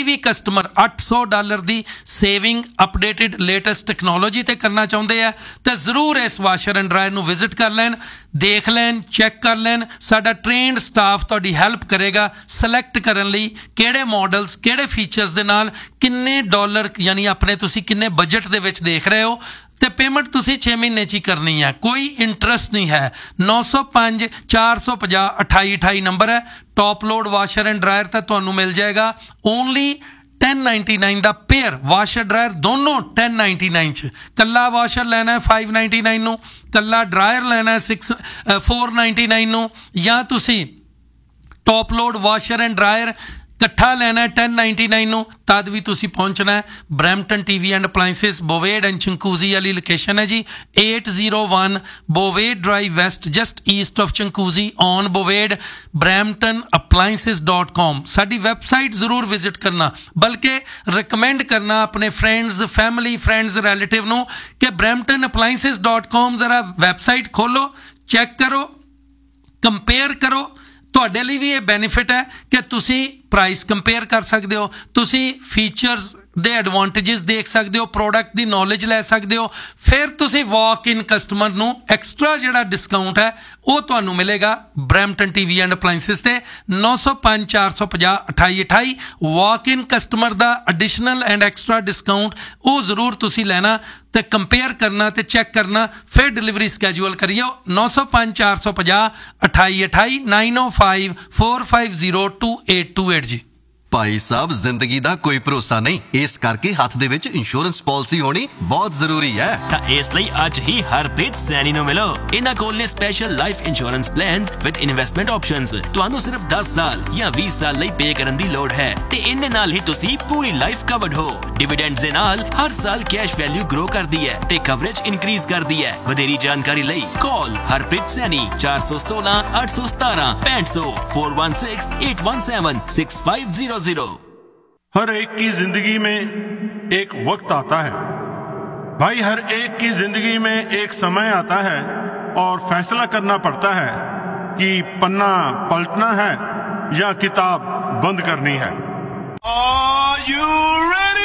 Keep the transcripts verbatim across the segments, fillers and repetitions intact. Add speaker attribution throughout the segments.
Speaker 1: ਕੋਈ ਵੀ ਕਸਟਮਰ ਅੱਠ ਸੌ ਡਾਲਰ ਦੀ ਸੇਵਿੰਗ ਅਪਡੇਟਡ ਲੇਟੈਸਟ ਟੈਕਨੋਲੋਜੀ ਤੇ ਕਰਨਾ ਚਾਹੁੰਦੇ ਆ ਤਾਂ ਜ਼ਰੂਰ ਇਸ ਵਾਸ਼ਰ ਐਂਡ ਡਰਾਇਰ ਨੂੰ ਵਿਜ਼ਿਟ ਕਰ ਲੈਣ, ਦੇਖ ਲੈਣ, ਚੈੱਕ ਕਰ ਲੈਣ। ਸਾਡਾ ਟ੍ਰੇਨਡ ਸਟਾਫ ਤੁਹਾਡੀ ਹੈਲਪ ਕਰੇਗਾ ਸਿਲੈਕਟ ਕਰਨ ਲਈ ਕਿਹੜੇ ਮਾਡਲਸ ਕਿਹੜੇ ਫੀਚਰਸ ਦੇ ਨਾਲ ਕਿੰਨੇ ਡਾਲਰ ਯਾਨੀ ਆਪਣੇ ਤੁਸੀਂ ਕਿੰਨੇ ਬਜਟ ਦੇ ਵਿੱਚ ਦੇਖ ਰਹੇ ਹੋ ਤੇ ਪੇਮੈਂਟ ਤੁਸੀਂ ਛੇ ਮਹੀਨੇ 'ਚ ਹੀ ਕਰਨੀ ਹੈ, ਕੋਈ ਇੰਟਰਸਟ ਨਹੀਂ ਹੈ। ਨੌ ਸੌ ਪੰਜ ਚਾਰ ਸੌ ਪੰਜਾਹ ਅਠਾਈ ਅਠਾਈ ਨੰਬਰ ਹੈ। Top load washer and dryer ਤਾਂ ਤੁਹਾਨੂੰ ਮਿਲ ਜਾਏਗਾ ਓਨਲੀ ten ninety-nine ਦਾ ਪੇਅਰ, ਵਾਸ਼ਰ ਡਰਾਇਰ ਦੋਨੋਂ ten ninety-nine 'ਚ। ਕੱਲਾ ਵਾਸ਼ਰ ਲੈਣਾ ਹੈ five ninety-nine ਨੂੰ, ਕੱਲਾ ਡਰਾਇਰ ਲੈਣਾ ਹੈ six four ninety-nine ਨੂੰ, ਜਾਂ ਤੁਸੀਂ top load washer and dryer ਇਕੱਠਾ ਲੈਣਾ ਹੈ ten ninety-nine ਨੂੰ, ਤਦ ਵੀ ਤੁਸੀਂ ਪਹੁੰਚਣਾ ਹੈ Brampton T V and appliances ਬੋਵੇਡ and ਚੰਕੂਜ਼ੀ ਵਾਲੀ ਲੋਕੇਸ਼ਨ ਹੈ ਜੀ, eight oh one ਬੋਵੇਡ drive West just East of ਚੰਕੂਜ਼ੀ on ਬੋਵੇਡ, Brampton appliances dot ਕੌਮ। ਸਾਡੀ ਵੈਬਸਾਈਟ ਜ਼ਰੂਰ ਵਿਜ਼ਿਟ ਕਰਨਾ, ਬਲਕਿ ਰਿਕਮੈਂਡ ਕਰਨਾ ਆਪਣੇ ਫਰੈਂਡਸ ਫੈਮਿਲੀ ਫਰੈਂਡਸ ਰਿਲੇਟਿਵ ਨੂੰ ਕਿ ਬਰੈਂਪਟਨ ਅਪਲਾਇੰਸਿਸ ਡਾਟ ਕੌਮ ਜ਼ਰਾ ਵੈਬਸਾਈਟ ਖੋਲੋ, ਚੈੱਕ ਕਰੋ, ਕੰਪੇਅਰ ਕਰੋ। ਤੁਹਾਡੇ ਲਈ ਵੀ ਇਹ ਬੈਨੀਫਿਟ ਹੈ ਕਿ ਤੁਸੀਂ ਪ੍ਰਾਈਸ ਕੰਪੇਅਰ ਕਰ ਸਕਦੇ ਹੋ, ਤੁਸੀਂ ਫੀਚਰਸ ਦੇ ਐਡਵਾਂਟੇਜਸ ਦੇਖ ਸਕਦੇ ਹੋ, ਪ੍ਰੋਡਕਟ ਦੀ ਨੌਲੇਜ ਲੈ ਸਕਦੇ ਹੋ। ਫਿਰ ਤੁਸੀਂ ਵਾਕ ਇਨ ਕਸਟਮਰ ਨੂੰ ਐਕਸਟਰਾ ਜਿਹੜਾ ਡਿਸਕਾਊਂਟ ਹੈ ਉਹ ਤੁਹਾਨੂੰ ਮਿਲੇਗਾ Brampton T V and appliances ਤੇ ਨੌ ਸੌ ਪੰਜ ਚਾਰ ਸੌ ਪੰਜਾਹ ਅਠਾਈ ਅਠਾਈ। ਵਾਕ ਇਨ customer the additional and extra discount ਉਹ ਜ਼ਰੂਰ ਤੁਸੀਂ ਲੈਣਾ ਤੇ ਕੰਪੇਅਰ ਕਰਨਾ ਤੇ ਚੈੱਕ ਕਰਨਾ, ਫਿਰ ਡਿਲੀਵਰੀ ਸਕੈਜੂਅਲ ਕਰੀਓ। ਨੌ ਸੌ ਪੰਜ ਚਾਰ ਸੌ ਪੰਜਾਹ ਅਠਾਈ ਅਠਾਈ nine oh five four five zero two eight two eight ਜੀ।
Speaker 2: ਭਾਈ ਸਾਹਿਬ ਜ਼ਿੰਦਗੀ ਦਾ ਕੋਈ ਭਰੋਸਾ ਨਹੀਂ, ਇਸ ਕਰਕੇ ਹੱਥ ਦੇ ਵਿੱਚ ਇੰਸ਼ੋਰੈਂਸ ਪਾਲਿਸੀ ਹੋਣੀ ਬਹੁਤ ਜ਼ਰੂਰੀ ਹੈ।
Speaker 3: ਤਾਂ ਇਸ ਲਈ ਅੱਜ ਹੀ ਹਰਪ੍ਰੀਤ ਸੈਣੀ ਨੂੰ ਮਿਲੋ। ਇਹਨਾਂ ਕੋਲ ਨੇ special life insurance plans with investment options. ਤੁਹਾਨੂੰ ਸਿਰਫ ਦਸ ਸਾਲ ਜਾਂ ਵੀਹ ਸਾਲ ਲਈ ਪੇ ਕਰਨ ਦੀ ਲੋੜ ਹੈ ਤੇ ਇਹਦੇ ਨਾਲ ਹੀ ਤੁਸੀਂ ਪੂਰੀ ਲਾਈਫ ਕਵਰਡ ਹੋ। ਡਿਵੀਡੈਂਡਸ ਦੇ ਨਾਲ ਹਰ ਸਾਲ ਕੈਸ਼ ਵੈਲਿਊ ਗਰੋ ਕਰਦੀ ਹੈ ਤੇ ਕਵਰੇਜ ਇਨਕਰੀਜ਼ ਕਰਦੀ ਹੈ। ਵਧੇਰੀ ਜਾਣਕਾਰੀ ਲਈ ਕਾਲ ਹਰਪ੍ਰੀਤ ਸੈਣੀ ਚਾਰ ਸੌ ਸੋਲਾਂ ਅੱਠ ਸੌ ਸਤਾਰਾਂ ਪੈਂਹਠ ਸੌ four one six eight one seven six five zero zero।
Speaker 4: हर एक की जिंदगी में एक वक्त आता है भाई, हर एक की जिंदगी में एक समय आता है और फैसला करना पड़ता है कि पन्ना पलटना है या किताब बंद करनी है। Are you ready?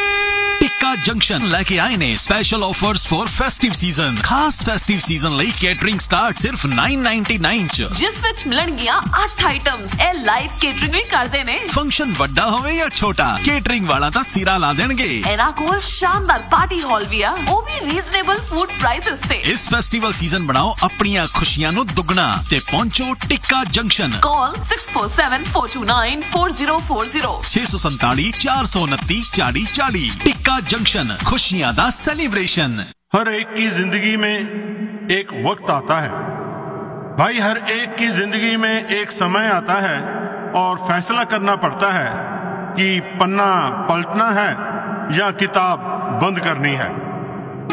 Speaker 5: Tikka junction ਲੈ ਕੇ ਆਏ ਨੇ special offers for festive season. ਖਾਸ ਫੈਸਟਿਵ ਸੀਜ਼ਨ ਲਈ ਕੇਟਰਿੰਗ ਸਟਾਰਟ ਸਿਰਫ nine ninety-nine ਚ,
Speaker 6: ਜਿਸ ਵਿੱਚ ਮਿਲਣਗੀਆਂ ਅੱਠ ਆਈਟਮਸ। ਇਹ ਲਾਈਵ ਕੇਟਰਿੰਗ ਵੀ ਕਰਦੇ ਨੇ।
Speaker 5: ਫੰਕਸ਼ਨ ਵੱਡਾ ਹੋਵੇ ਜਾਂ ਛੋਟਾ, ਕੇਟਰਿੰਗ ਵਾਲਾ ਤਾਂ ਸਿਰਾ ਲਾ ਦੇਣਗੇ।
Speaker 6: ਇਹਨਾਂ ਕੋਲ ਸ਼ਾਨਦਾਰ ਪਾਰਟੀ ਹਾਲ ਵੀ ਆ, ਉਹ ਵੀ ਰੀਜ਼ਨੇਬਲ ਫੂਡ ਪ੍ਰਾਈਸਸ ਤੇ।
Speaker 5: ਇਸ ਫੈਸਟੀਵਲ ਸੀਜ਼ਨ ਬਣਾਓ ਆਪਣੀਆਂ ਖੁਸ਼ੀਆਂ ਨੂੰ ਦੁੱਗਣਾ ਤੇ ਪਹੁੰਚੋ ਟਿੱਕਾ ਜੰਕਸ਼ਨ।
Speaker 6: ਕਾਲ six four seven four two nine four zero four zero
Speaker 5: ਛੇ ਸੌ ਸੰਤਾਲੀ ਚਾਰ ਸੌ ਉਨੱਤੀ ਚਾਲੀ ਚਾਲੀ। ਟਿੱਕਾ जंक्शन, खुशियां दा सेलिब्रेशन।
Speaker 4: हर एक की जिंदगी में एक वक्त आता है भाई, हर एक की जिंदगी में एक समय आता है और फैसला करना पड़ता है कि पन्ना पलटना है या किताब बंद करनी है।